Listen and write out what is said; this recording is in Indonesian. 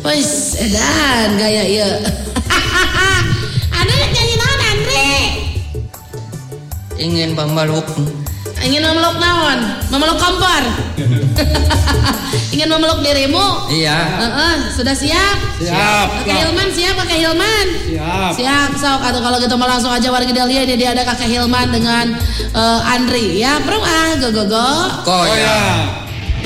Wes edan gaya ieu. Andre nyanyi naon Andre? Ingin memeluk. Ingin memeluk naon? Memeluk kompor. Ingin memeluk dirimu? Iya. Sudah siap? Siap. Kakek Hilman siap, Kakek Hilman? Siap. Siap, sok atau kalau gitu mau langsung aja warga Dahlia ini dia ada Kakek Hilman dengan Andri ya, bro go. Koya.